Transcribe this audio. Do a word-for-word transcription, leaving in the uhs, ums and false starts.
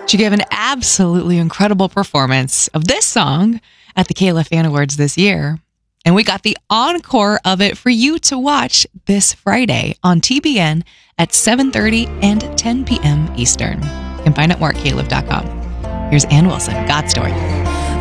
She gave an absolutely incredible performance of this song at the Kayla Fan Awards this year. And we got the encore of it for you to watch this Friday on T B N at seven thirty and ten p.m. Eastern. You can find out more at K L I V dot com. Here's Ann Wilson, God Story.